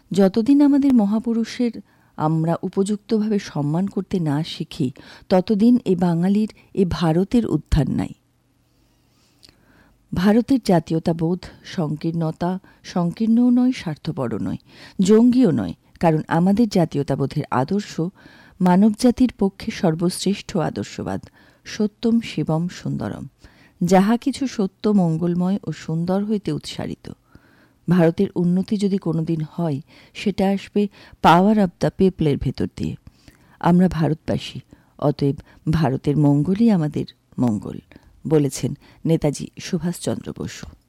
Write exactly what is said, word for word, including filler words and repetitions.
যতদিন আমাদের মহাপুরুষের আমরা উপযুক্তভাবে সম্মান করতে না শিখি, ততদিন এ বাঙালির এ ভারতের উদ্ধার নাই। ভারতের জাতীয়তাবোধ সংকীর্ণতা সংকীর্ণও নয়, স্বার্থপরও নয়, জঙ্গিও নয়, কারণ আমাদের জাতীয়তাবোধের আদর্শ মানবজাতির পক্ষে সর্বশ্রেষ্ঠ আদর্শবাদ, সত্যম শিবম সুন্দরম, যাহা কিছু সত্য, মঙ্গলময় ও সুন্দর হইতে উৎসারিত। ভারতের উন্নতি যদি কোনোদিন হয়, সেটা আসবে পাওয়ার অব দ্য পিপলের ভেতর দিয়ে। আমরা ভারতবাসী, অতএব ভারতের মঙ্গলই আমাদের মঙ্গল, বলেছেন নেতাজি সুভাষচন্দ্র বসু।